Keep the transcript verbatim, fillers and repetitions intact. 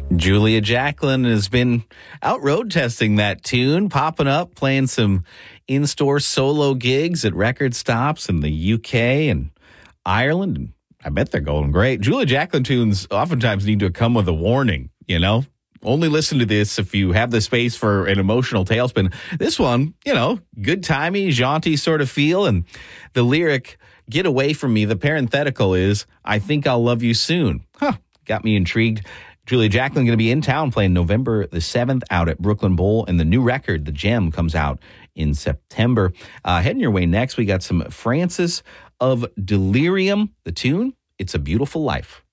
Julia Jacklin has been out road testing that tune, popping up, playing some in-store solo gigs at record stops in the U K and Ireland. And I bet they're going great. Julia Jacklin tunes oftentimes need to come with a warning, you know? Only listen to this if you have the space for an emotional tailspin. This one, you know, good timey, jaunty sort of feel. And the lyric, "Get away from me," the parenthetical is, "I think I'll love you soon." Huh, got me intrigued. Julia Jacklin going to be in town playing November the seventh out at Brooklyn Bowl. And the new record, The Gem, comes out in September. Uh, heading your way next, we got some Francis of Delirium. The tune, "It's a Beautiful Life."